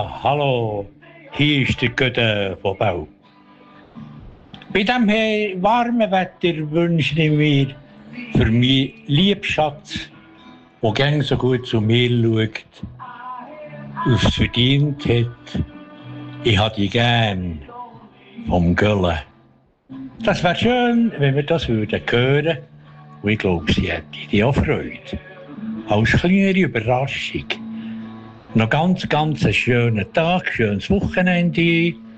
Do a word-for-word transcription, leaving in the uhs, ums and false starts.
Ja, hallo, hier ist der Götte von Bau. Bei diesem warmen Wetter wünsche ich mir für meinen Liebschatz, der gerne so gut zu mir schaut, es verdient hat, ich habe die gern vom Göllen. Das wäre schön, wenn wir das würden hören. Und ich glaube, sie hätte die auch Freude. Als kleinere Überraschung. Noch ganz, ganz einen schönen Tag, schönes Wochenende.